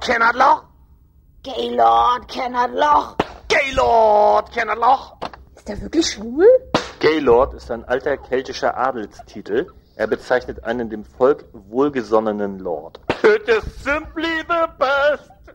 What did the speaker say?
kennt Loch. Gaylord kennt Loch. Gaylord kennt Loch. Ist der wirklich schwul? Gaylord ist ein alter keltischer Adelstitel. Er bezeichnet einen dem Volk wohlgesonnenen Lord. It is simply the best.